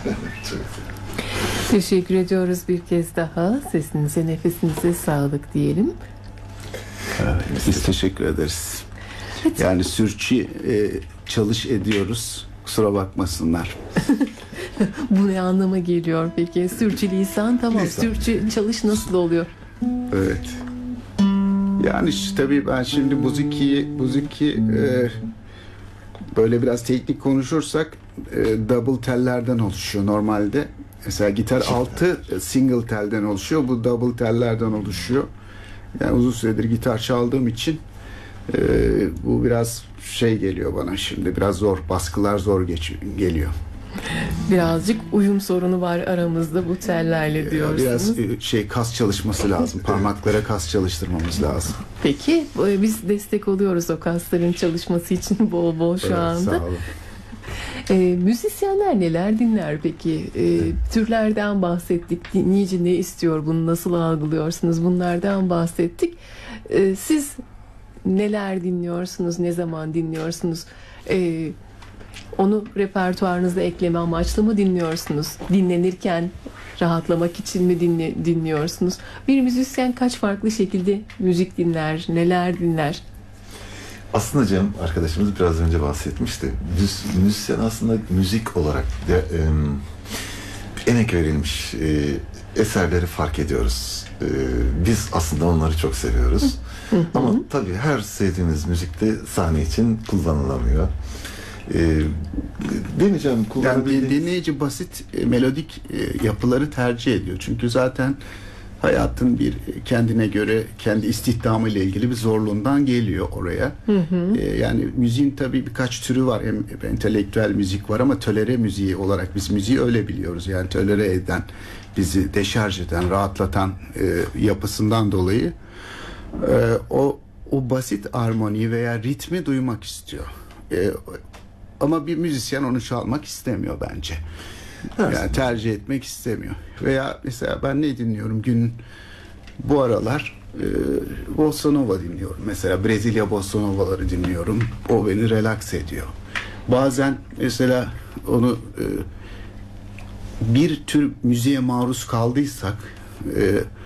Çok Teşekkür ediyoruz bir kez daha. Sesinize, nefesinize sağlık diyelim. Biz teşekkür ederiz. Yani sürçü çalış ediyoruz. Kusura bakmasınlar. Bu ne anlama geliyor peki? Sürçülisan, tamam. Sürçü çalış nasıl oluyor? Evet. Yani tabii ben şimdi muziki böyle biraz teknik konuşursak double tellerden oluşuyor normalde. Mesela gitar 6 single telden oluşuyor. Bu double tellerden oluşuyor. Yani uzun süredir gitar çaldığım için bu biraz şey geliyor bana şimdi. Biraz zor. Baskılar zor geliyor. Birazcık uyum sorunu var aramızda bu tellerle diyorsunuz. Biraz kas çalışması lazım. Parmaklara kas çalıştırmamız lazım. Peki biz destek oluyoruz o kasların çalışması için bol bol şu anda. Sağ olun. Müzisyenler neler dinler peki? Türlerden bahsettik. Dinleyici ne istiyor? Bunu nasıl algılıyorsunuz? Bunlardan bahsettik. Siz neler dinliyorsunuz? Ne zaman dinliyorsunuz? Onu repertuarınızda ekleme amaçlı mı dinliyorsunuz? Dinlenirken rahatlamak için mi dinliyorsunuz? Bir müzisyen kaç farklı şekilde müzik dinler? Neler dinler? Aslında Cem arkadaşımız biraz önce bahsetmişti. Müzisyen aslında müzik olarak emek verilmiş eserleri fark ediyoruz. Biz aslında onları çok seviyoruz. Ama tabii her sevdiğimiz müzik de sahne için kullanılamıyor. Demeyeceğim, yani dinleyici basit melodik yapıları tercih ediyor. Çünkü zaten hayatın bir kendine göre kendi istihdamı ile ilgili bir zorluğundan geliyor oraya. Yani müziğin tabii birkaç türü var. Hem entelektüel müzik var ama tolere müziği olarak biz müziği öyle biliyoruz. Yani tolere eden, bizi deşarj eden, rahatlatan yapısından dolayı o basit armoni veya ritmi duymak istiyor. Ama bir müzisyen onu çalmak istemiyor bence. Yani tercih etmek istemiyor. Veya mesela ben ne dinliyorum bu aralar Bossa Nova dinliyorum. Mesela Brezilya Bossa Nova'ları dinliyorum. O beni relax ediyor. Bazen mesela onu bir tür müziğe maruz kaldıysak